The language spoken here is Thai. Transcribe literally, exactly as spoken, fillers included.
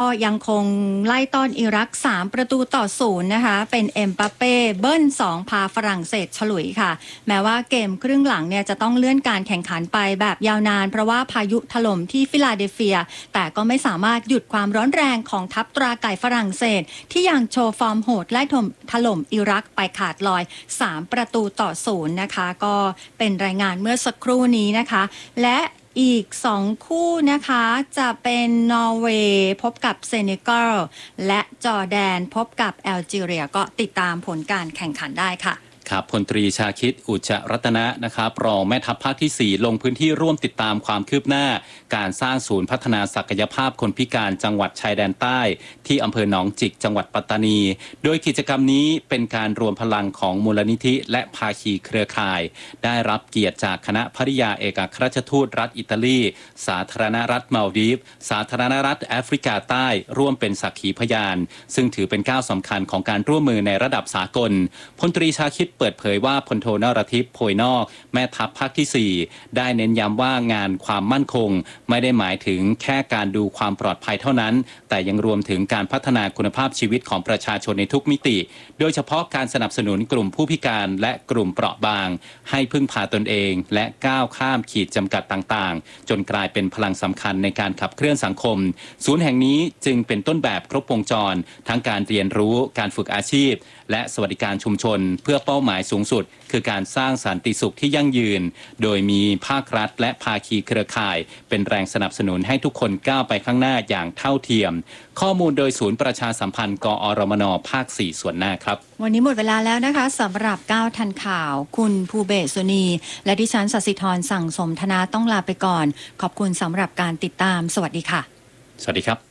ยังคงไล่ต้อนอิรักสามประตูต่อศูนย์นะคะเป็นเอ็มบัปเป้เบิ้ลสองพาฝรั่งเศสฉลุยค่ะแม้ว่าเกมครึ่งหลังเนี่ยจะต้องเลื่อนการแข่งขันไปแบบยาวนานเพราะว่าพายุถล่มที่ฟิลาเดลเฟียแต่ก็ไม่สามารถหยุดความร้อนแรงของทัพตราไก่ฝรั่งเศสที่ยังโชว์ฟอร์มโหดไล่ถล่มอิรักไปขาดลอยสามประตูต่อศูนย์นะคะก็เป็นรายงานเมื่อสักครู่นี้นะคะและอีกสองคู่นะคะจะเป็นนอร์เวย์พบกับเซเนกัลและจอร์แดนพบกับแอลจีเรียก็ติดตามผลการแข่งขันได้ค่ะครับพลตรีชาคิดอุจจรัตนะนะครับรองแม่ทัพภาคที่สี่ลงพื้นที่ร่วมติดตามความคืบหน้าการสร้างศูนย์พัฒนาศักยภาพคนพิการจังหวัดชายแดนใต้ที่อำเภอหนองจิกจังหวัดปัตตานีโดยกิจกรรมนี้เป็นการรวมพลังของมูลนิธิและภาคีเครือข่ายได้รับเกียรติจากคณะภริยาเอกอัครราชทูตรัฐอิตาลีสาธารณรัฐมาลดีฟสาธารณรัฐแอฟริกาใต้ร่วมเป็นสักขีพยานซึ่งถือเป็นก้าวสำคัญของการร่วมมือในระดับสากลพลตรีชาคิดเปิดเผยว่าพลโทนรทิพย์โพยนอกแม่ทัพภาคที่สี่ได้เน้นย้ำว่างานความมั่นคงไม่ได้หมายถึงแค่การดูความปลอดภัยเท่านั้นแต่ยังรวมถึงการพัฒนาคุณภาพชีวิตของประชาชนในทุกมิติโดยเฉพาะการสนับสนุนกลุ่มผู้พิการและกลุ่มเปราะบางให้พึ่งพาตนเองและก้าวข้ามขีดจำกัดต่างๆจนกลายเป็นพลังสำคัญในการขับเคลื่อนสังคมศูนย์แห่งนี้จึงเป็นต้นแบบครบวงจรทั้งการเรียนรู้การฝึกอาชีพและสวัสดิการชุมชนเพื่อเป้าหมายสูงสุดคือการสร้างสันติสุขที่ยั่งยืนโดยมีภาครัฐและภาคีเครือข่ายเป็นแรงสนับสนุนให้ทุกคนก้าวไปข้างหน้าอย่างเท่าเทียมข้อมูลโดยศูนย์ประชาสัมพันธ์กอรมนภาคสี่ส่วนหน้าครับวันนี้หมดเวลาแล้วนะคะสำหรับก้าวทันข่าวคุณภูเบศสุนีและดิฉันศศิธรสั่งสมธนาต้องลาไปก่อนขอบคุณสำหรับการติดตามสวัสดีค่ะสวัสดีครับ